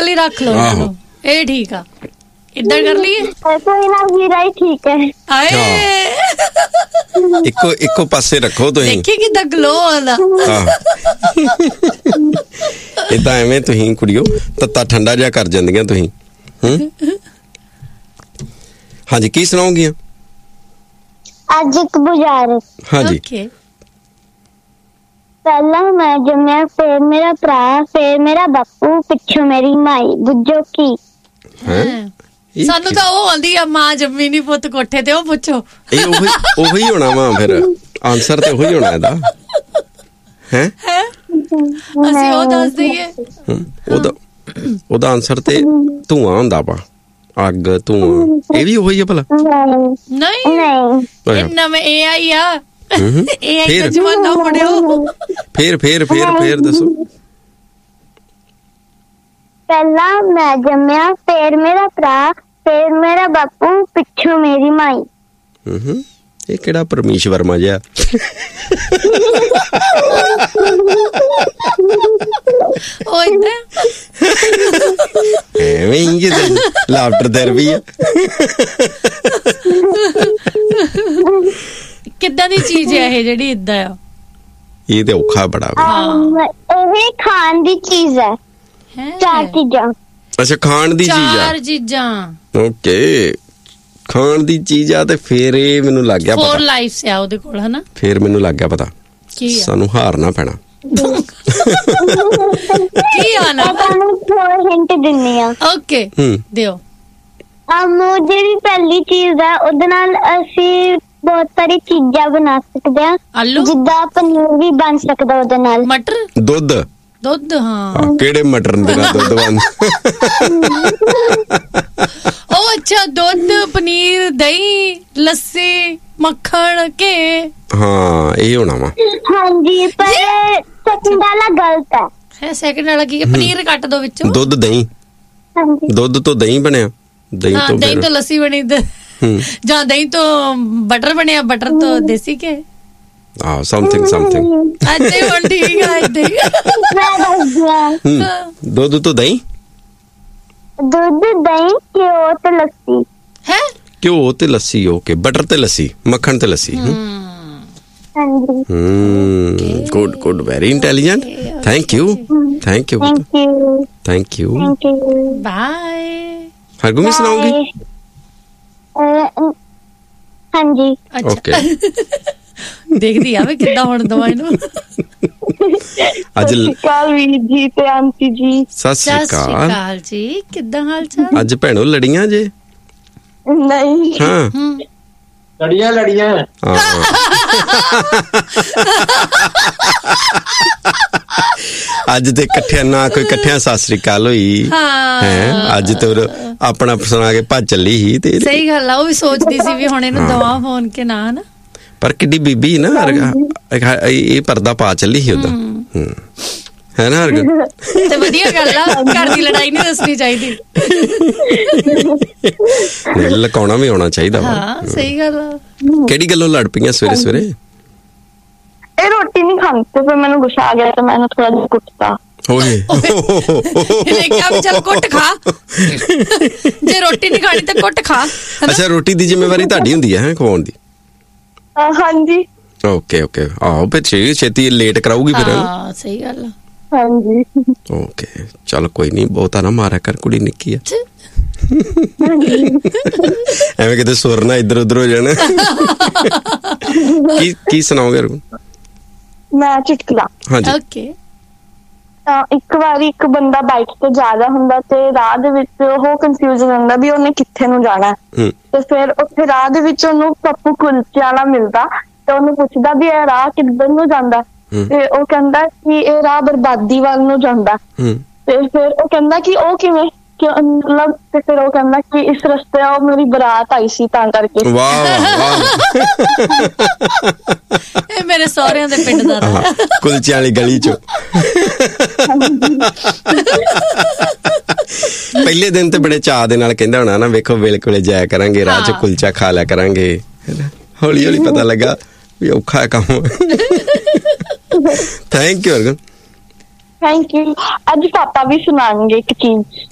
ਲਈ ਰੱਖ ਲਓ ਇਹਨੂੰ, ਇਹ ਠੀਕ ਆ। ਇੱਦਾਂ ਕਰ ਲਈਏ, ਕੋਈ ਨਾ ਵੀਰਾ ਹੀ ਠੀਕ ਹੈ। ਹਾਏ ਇੱਕੋ ਪਾਸੇ ਰੱਖੋ ਤੁਸੀਂ, ਦੇਖੀ ਕਿੱਦਾਂ ਗਲੋ ਆਉਂਦਾ। ਏਦਾਂ ਐਵੇਂ ਤੁਸੀਂ ਕੁੜੀਓ ਤੱਤਾ ਠੰਡਾ ਜਿਹਾ ਕਰ ਜਾਂਦੀਆਂ ਤੁਸੀਂ। ਹਾਂਜੀ, ਕੀ ਸੁਣਾਓਗੀਆਂ ਅੱਜ? ਇੱਕ ਬੁਝਾਰਤ। ਹਾਂਜੀ। ਪਹਿਲਾਂ ਮੈਂ ਜੰਮਿਆ, ਫੇਰ ਮੇਰਾ ਭਰਾ, ਫੇਰ ਮੇਰਾ ਬਾਪੂ, ਪਿੱਛੋਂ ਮੇਰੀ ਮਾਈ, ਬੁੱਝੋ ਕੀ? ਸਾਨੂੰ ਤਾਂ ਉਹ ਆਉਂਦੀ ਆ, ਮਾਂ ਜੰਮੀ ਨੀ ਪੁੱਤ ਕੋਠੇ ਤੇ, ਉਹ ਪੁੱਛੋ। ਇਹ ਉਹੀ ਹੋਣਾ ਵਾ, ਫਿਰ ਆਨਸਰ ਤੇ ਉਹੀ ਹੋਣਾ ਇਹਦਾ। ਹੈ ਅਸੀਂ ਉਹ ਦੱਸ ਦਈਏ, ਉਹਦਾ ਆਨਸਰ ਤੇ ਧੂਆਂ ਹੁੰਦਾ ਵਾ, ਅੱਗ, ਧੂਆਂ। ਇਹ ਵੀ ਉਹੀ ਆ ਭਲਾ? ਨਹੀਂ, ਇਹ ਨਵੇਂ AI ਆ। AI ਦਾ ਜਮਾਨਾ ਪੜਿਓ। ਫੇਰ ਦੱਸੋ। ਪਹਿਲਾਂ ਮੈਂ ਜੰਮਿਆ, ਫੇਰ ਮੇਰਾ ਭਰਾ, ਫੇਰ ਮੇਰਾ ਬਾਪੂ, ਪਿੱਛੋਂ ਮੇਰੀ ਮਾਈ। ਇਹ ਕਿਹੜਾ ਪਰਮੇਸ਼ ਵਰਮਾ ਜਿਹਾ? ਉਹ ਏਦਾਂ ਐਵੇਂ ਹੀ ਲਾਫਟਰ ਥੈਰੇਪੀ ਆ। ਕਿੱਦਾਂ ਦੀ ਚੀਜ਼ ਹੈ ਇਹ ਜਿਹੜੀ ਏਦਾਂ ਆ? ਇਹ ਤੇ ਔਖਾ ਬੜਾ ਵਾ। ਇਹ ਖਾਣ ਦੀ ਚੀਜ਼ ਹੈ। 4 ਚੀਜ਼ਾਂ। ਅੱਛਾ, ਖਾਣ ਦੀ ਚੀਜ਼ ਆ। 4 ਚੀਜ਼ਾਂ। ਓਕੇ, ਖਾਣ ਦੀ ਚੀਜ਼ ਆ। ਤੇ ਫੇਰ ਇਹ ਮੈਨੂੰ ਲੱਗ ਗਿਆ ਪਤਾ, 4 ਲਾਈਫਸ ਆ ਉਹਦੇ ਕੋਲ, ਹਨਾ? ਫੇਰ ਮੈਨੂੰ ਲੱਗ ਗਿਆ ਪਤਾ, ਸਾਨੂੰ ਹਾਰਨਾ ਪੈਣਾ। ਕੀ ਆਣਾ? ਤੁਹਾਨੂੰ ਥੋੜਾ ਹਿੰਟ ਦਿੰਨੀ ਆ। ਓਕੇ, ਦਿਓ। ਜਿਹੜੀ ਪਹਿਲੀ ਚੀਜ਼ ਹੈ, ਉਹਦੇ ਨਾਲ ਅਸੀਂ ਬਹੁਤ ਸਾਰੀ ਚੀਜ਼ਾਂ ਬਣਾ ਸਕਦੇ ਹਾਂ। ਆਲੂ? ਜਿੱਦਾਂ ਪਨੀਰ ਵੀ ਬਣ ਸਕਦਾ ਉਹਦੇ ਨਾਲ। ਮਟਰ? ਦੁੱਧ। ਹਾਂ, ਕਿਹੜੇ ਮਟਰ ਦੇ ਨਾਲ ਦੁੱਧ ਬਣ? ਉਹ ਅੱਛਾ, ਦੁੱਧ, ਪਨੀਰ, ਦਹੀਂ, ਲੱਸੀ, ਮੱਖਣ, ਘੇ। ਹਾਂ, ਇਹ ਹੋਣਾ ਵਾ। ਹਾਂਜੀ, ਪਰ ਸੈਕਿੰਡ ਵਾਲਾ ਗਲਤ ਹੈ। ਸੈਕਿੰਡ ਵਾਲਾ ਕੀ ਹੈ? ਪਨੀਰ ਕੱਟ ਦੋ ਵਿੱਚੋਂ। ਦੁੱਧ, ਦਹੀਂ। ਹਾਂਜੀ, ਦੁੱਧ ਤੋਂ ਦਹੀਂ ਬਣਿਆ, ਦਹੀਂ ਤੋਂ ਲੱਸੀ ਬਣੀ, ਜਾਂ ਦਹੀਂ ਤੋਂ ਬਟਰ ਬਣਿਆ, ਬਟਰ ਤੋਂ ਦੇਸੀ ਘੇ। ਸਮਥਿੰਗ ਅੱਛੇ, ਹੁਣ ਠੀਕ ਆ। ਦੁੱਧ ਤੋਂ ਦਹੀਂ, ਦਹੀਂ, ਘਿਓ ਤੇ ਲੱਸੀ। ਹੈ, ਘਿਓ ਤੇ ਲੱਸੀ। ਓਕੇ, ਬਟਰ ਤੇ ਲੱਸੀ, ਮੱਖਣ ਤੇ ਲੱਸੀ। Good, very intelligent. Thank you. Bye. ਹਰਗੁਮੀ ਸੁਣਾਉਂਗੀ? ਹਾਂਜੀ। ਓਕੇ, ਦੇਖਦੀ ਆ ਵੇ ਕਿੱਦਾਂ ਹੁਣ ਦਵਾ ਇਹਨੂੰ। ਅੱਜ ਸਤਿ ਸ਼੍ਰੀ ਅਕਾਲ ਵੀਰ ਜੀ ਤੇ ਆਂਟੀ ਜੀ। ਸਤਿ ਸ਼੍ਰੀ ਅਕਾਲ ਜੀ, ਕਿੱਦਾਂ ਹਾਲ ਚਾਲ? ਅੱਜ ਭੈਣੋ ਲੜੀਆਂ ਜੇ? ਨਹੀਂ। ਹਾਂ, ਲੜੀਆਂ। ਅੱਜ ਤੇ ਇਕੱਠਿਆਂ ਨਾ ਕੋਈ ਇਕੱਠਿਆਂ ਸਤਿ ਸ਼੍ਰੀ ਅਕਾਲ ਹੋਈ ਹੈ। ਅੱਜ ਤੇ ਆਪਣਾ ਸੁਣਾ ਕੇ ਭੱਜ ਚੱਲੀ ਸੀ। ਤੇ ਸਹੀ ਗੱਲ ਆ, ਉਹ ਵੀ ਸੋਚਦੀ ਸੀ ਵੀ ਹੁਣ ਇਹਨੂੰ ਦਵਾ ਫੋਨ ਕੇ ਨਾ, ਨਾ। ਪਰ ਕਿੱਡੀ ਬੀਬੀ ਨਾ, ਇਹ ਪਰਦਾ ਪਾ ਚੱਲੀ ਸੀ ਉਦਾਂ, ਹੈ ਨਾ ਹਰਗ? ਤੇ ਵਧੀਆ ਗੱਲ ਆ, ਘਰ ਦੀ ਲੜਾਈ ਨਹੀਂ ਦੱਸਣੀ ਚਾਹੀਦੀ। ਲਕਾਉਣਾ ਵੀ ਆਉਣਾ ਚਾਹੀਦਾ ਵਾ। ਹਾਂ, ਸਹੀ ਗੱਲ ਆ। ਕਿਹੜੀ ਗੱਲੋਂ ਲੜ ਪਈਆਂ ਸਵੇਰੇ? ਇਹ ਰੋਟੀ ਨਹੀਂ ਖਾਂਦੀ ਤੇ ਫਿਰ ਮੈਨੂੰ ਗੁੱਸਾ ਆ ਗਿਆ ਤੇ ਮੈਂ ਥੋੜਾ ਜਿਹਾ ਕੁੱਟਤਾ। ਓਏ, ਇਹਨੇ ਕਿਹਾ ਵੀ ਚੱਲ ਕੁੱਟ ਖਾ, ਜੇ ਰੋਟੀ ਨਹੀਂ ਖਾਣੀ ਤੇ ਕੁੱਟ ਖਾ। ਅੱਛਾ, ਰੋਟੀ ਦੀ ਜ਼ਿੰਮੇਵਾਰੀ ਤੁਹਾਡੀ ਹੁੰਦੀ ਹੈ ਖਵਾਉਣ ਦੀ? ਹਾਂਜੀ। ਓਕੇ, ਆਹੋ, ਫਿਰ ਛੇਤੀ ਲੇਟ ਕਰਾਊਗੀ ਫਿਰ। ਹਾਂ, ਸਹੀ ਗੱਲ ਆ। ਹਾਂਜੀ। ਓਕੇ, ਚਲ ਕੋਈ ਨਹੀਂ, ਬਹੁਤਾ ਨਾ ਮਾਰਿਆ ਕਰ, ਕੁੜੀ ਨਿੱਕੀ ਆ। ਐਵੇਂ ਕਿਤੇ ਸੁਰ ਨਾ ਇੱਧਰ ਉੱਧਰ ਹੋ ਜਾਣਾ। ਕੀ ਸੁਣਾਓਗੇ? ਮੈਂ ਚੁਟਕਲਾ। ਹਾਂਜੀ। ਓਕੇ। ਇੱਕ ਵਾਰੀ ਇੱਕ ਬੰਦਾ ਬਾਈਕ ਤੇ ਜਾ ਰਿਹਾ ਹੁੰਦਾ ਤੇ ਰਾਹ ਦੇ ਵਿੱਚ ਉਹ ਕਨਫਿਊਜ਼ ਹੁੰਦਾ ਵੀ ਉਹਨੇ ਕਿੱਥੇ ਨੂੰ ਜਾਣਾ। ਤੇ ਫਿਰ ਉੱਥੇ ਰਾਹ ਦੇ ਵਿੱਚ ਉਹਨੂੰ ਪੱਪੂ ਕੁਲਚੇ ਵਾਲਾ ਮਿਲਦਾ ਤੇ ਉਹਨੂੰ ਪੁੱਛਦਾ ਵੀ ਇਹ ਰਾਹ ਕਿੱਧਰ ਨੂੰ ਜਾਂਦਾ। ਤੇ ਉਹ ਕਹਿੰਦਾ ਕਿ ਇਹ ਰਾਹ ਬਰਬਾਦੀ ਵੱਲ ਨੂੰ ਜਾਂਦਾ। ਤੇ ਫਿਰ ਉਹ ਕਹਿੰਦਾ ਕਿ ਉਹ ਕਿਵੇਂ, ਮਤਲਬ? ਤੇ ਫਿਰ ਉਹ ਕਹਿੰਦਾ ਕਿ ਇਸ ਰਸਤੇ ਉਹ ਮੇਰੀ ਬਰਾਤ ਆਈ ਸੀ ਤਾਂ ਕਰਕੇ। ਵਾਹ। ਇਹ ਮੇਰੇ ਸਹੁਰਿਆਂ ਦੇ ਪਿੰਡ ਦਾ ਕੁਲਚੇ ਵਾਲੀ ਗਲੀ ਚੋਂ। ਪਹਿਲੇ ਦਿਨ ਤੇ ਬੜੇ ਚਾਅ ਦੇ ਨਾਲ ਕਹਿੰਦਾ ਹੋਣਾ ਨਾ, ਵੇਖੋ ਵੇਲੇ ਕੋਲੇ ਜਾਇਆ ਕਰਾਂਗੇ, ਰਾਹ ਚ ਕੁਲਚਾ ਖਾ ਲਿਆ ਕਰਾਂਗੇ। ਹੌਲੀ ਹੌਲੀ ਪਤਾ ਲੱਗਾ ਵੀ ਔਖਾ ਹੈ ਕੰਮ। Thank you. Thank you. ਅੱਜ ਪਾਪਾ ਵੀ ਸੁਣਾਉਣਗੇ ਇੱਕ ਚੀਜ਼।